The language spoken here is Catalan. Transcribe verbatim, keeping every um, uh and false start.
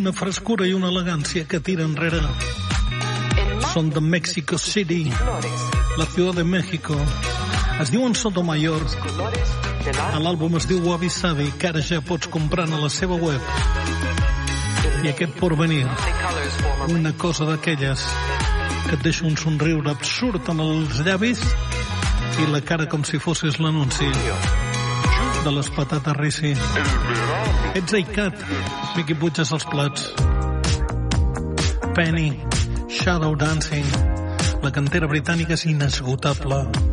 una frescura i una elegància que tira enrere. Són de Mexico City, la Ciudad de México. Es diuen Sotomayor. L'àlbum es diu Wabi Sabi, que ara ja pots comprar a la seva web. I aquest Porvenir, una cosa d'aquelles que et deixa un somriure absurd en els llavis i la cara com si fossis l'anunci de les patates Rissi. Ets Eicat, Miqui Puig als plats. Penny, Shadow Dancing. La cantera britànica és inesgotable.